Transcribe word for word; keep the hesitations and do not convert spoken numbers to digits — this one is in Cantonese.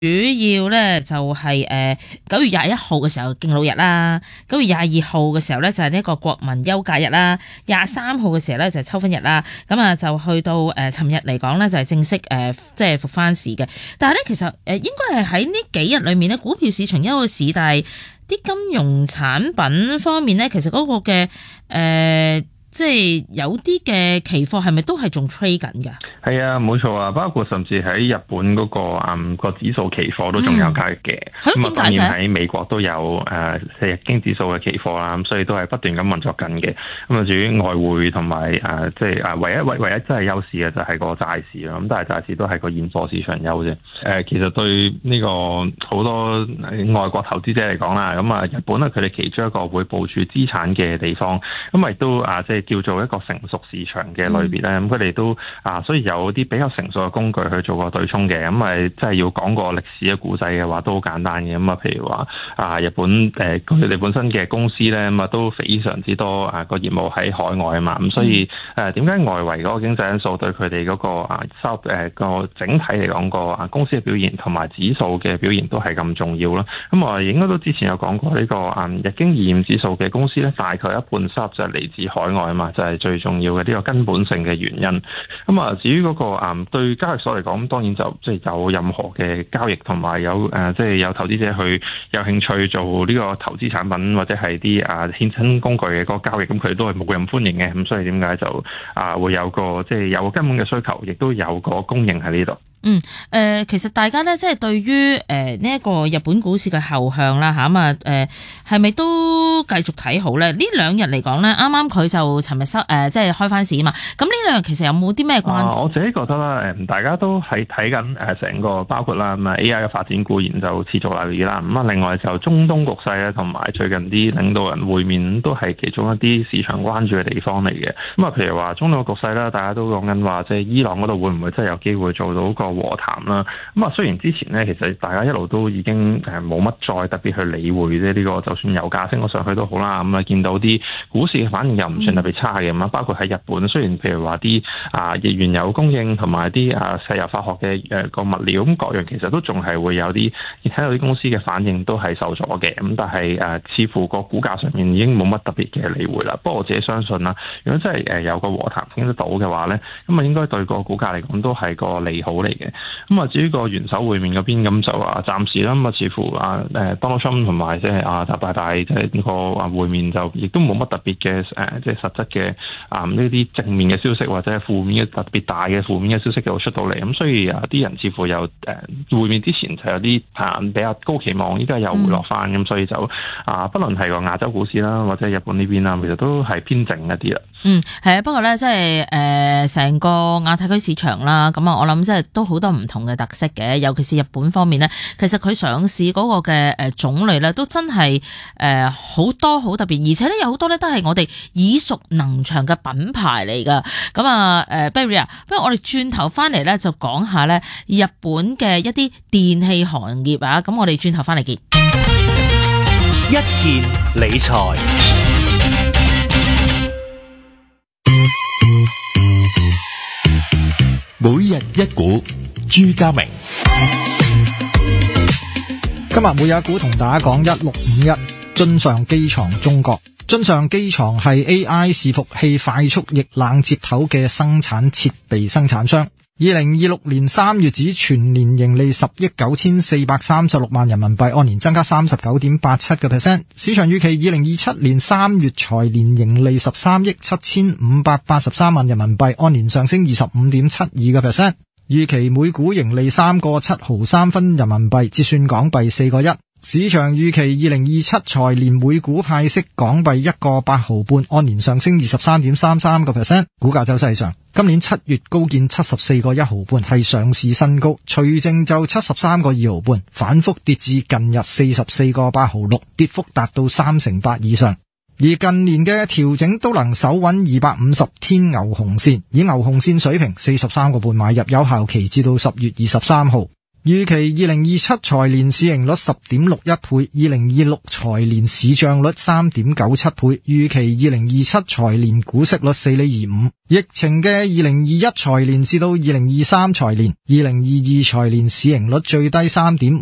主要咧就係誒九月廿一號嘅時候敬老日啦，九月廿二號嘅時候咧就係呢一個國民休假日啦，廿三號嘅時候咧就係秋分日啦，咁啊就去到誒尋日嚟講咧就係正式誒即係復翻市嘅。但係咧其實誒應該係喺呢幾日裏面咧，股票市場休個市，但係啲金融產品方面咧，其實嗰個嘅誒。呃即係有啲嘅期貨係咪都係仲 trade 緊㗎？ 係啊，冇錯啊，包括甚至喺日本嗰、那個嗯個指數期貨都仲有交易嘅。咁啊、嗯，當然喺美國都有誒四日經指數嘅期貨啦，咁所以都係不斷咁運作緊嘅。咁啊，至於外匯同埋誒即係啊唯一唯唯一真係優勢嘅就係個債市啦。咁但係債市都係個現貨市場優啫。誒、呃，其實對呢個好多外國投資者嚟講啦，咁啊日本咧佢哋其中一個會部署資產嘅地方，咁亦都啊即係。叫做一個成熟市場嘅類別咧，咁佢哋都啊，所以有啲比較成熟嘅工具去做個對沖嘅，咁咪即係要講個歷史嘅故仔嘅話，都好簡單嘅。咁啊，譬如話啊，日本誒佢哋本身嘅公司咧，咁啊都非常之多啊個業務喺海外啊嘛，咁所以誒點解外圍嗰個經濟因素對佢哋嗰個啊收誒個整體嚟講個啊公司嘅表現同埋指數嘅表現都係咁重要啦。咁我應該都之前有講過呢個啊日經二五指數嘅公司咧，大概一半收入就係嚟自海外啊嘛，就係最重要嘅呢個根本性嘅原因。咁啊，至於嗰個誒對交易所嚟講，當然就即係有任何嘅交易同埋有誒即係有投資者去有興趣做呢個投資產品或者係啲啊衍生工具嘅嗰個交易，咁佢都係冇咁歡迎嘅。咁所以點解就啊會有個即係有根本嘅需求，亦都有個供應喺呢度。 嗯，誒、呃，其實大家咧，即係對於誒呢一個日本股市嘅後向啦，吓咁啊，誒係咪都繼續睇好咧？呢兩日嚟講咧，啱啱佢就尋日收誒、呃，即係開翻市啊嘛。咁呢兩日其實有冇啲咩關注？ 我自己覺得啦，誒，大家都係睇緊誒成個包括啦，咁啊 A I 嘅發展固然就持續留意啦。咁啊，另外就中東局勢咧，同埋最近啲領導人會面都係其中一啲市場關注嘅地方嚟嘅。咁啊，譬如話中東局勢啦，大家都講緊話，即係伊朗嗰度會唔會真係有機會做到個和談啦？咁啊，雖然之前咧，其實大家一路都已經誒冇乜再特別去理會啫，呢個就算油價升咗上去都好啦。咁啊，見到啲股市嘅反應又唔算特別差嘅。咁啊，包括喺日本，雖然譬如話啲啊日原油供應同埋啲啊石油化學嘅誒個物料咁各樣，其實都仲係會有啲睇到啲公司嘅反應都係受阻嘅。咁但係誒、啊，似乎個股價上面已經冇乜特別嘅理會啦。不過我自己相信啦，如果真係誒有個和談傾得到嘅話咧，咁啊應該對個股價嚟講都係個利好嚟嘅。咁啊，至於個元首會面嗰邊，咁就話暫時啦，咁啊似乎啊誒 Donald Trump 同埋即係啊習大大即係呢個啊會面就亦都冇乜特別嘅誒即係實質嘅啊呢啲正面嘅消息或者係負面嘅特別大嘅負面嘅消息就出到嚟，咁所以啊啲人似乎有誒會面之前就有啲啊比較高期望，依家又回落翻，咁、嗯、所以就啊不論係個亞洲股市啦，或者日本呢邊啦，其實都係偏靜一啲啦。 嗯，係啊，不過咧即係誒成個亞太區市場啦，咁啊我諗即係都好多唔同嘅特色嘅，尤其是日本方面咧，其實佢上市嗰個嘅誒種類咧都真係誒好多好特別，而且咧有好多咧都係我哋耳熟能詳嘅品牌嚟噶。咁啊誒 Barry 啊，不如我哋轉頭翻嚟咧就講下咧日本嘅一啲電器行業啊，咁我哋轉頭翻嚟見。 一件理財。每日一股，朱家明。 今日每日一股同大家講一六五一津上機床中國。津上機床係 A I 伺服器快速液冷接頭嘅生產設備生產商。二零二六年三月止全年盈利十億九千四百三十六萬人民幣，按年增加三十九點八七個 percent。市場預期二零二七年三月財年盈利十三億七千五百八十三萬人民幣，按年上升二十五點七二個 percent。預期每股盈利三個七毫三分人民幣，折算港幣四個一。市場預期二零二七財年每股派息港幣一個八毫半，按年上升二十三點三三個 percent。股價走勢上，今年七月高見七十四個一毫半，係上市新高，除淨就七十三個二毫半，反覆跌至近日四十四個八毫六，跌幅達到三成八以上。而近年嘅調整都能守穩二百五十天牛熊線，以牛熊線水平四十三個半買入，有效期至到十月二十三號。 預期二零二七財年市盈率十點六一倍，二零二六財年市賬率三點九七倍，預期二零二七財年股息率四厘二五。疫情嘅二零二一財年至到二零二三財年，二零二二財年市盈率最低三點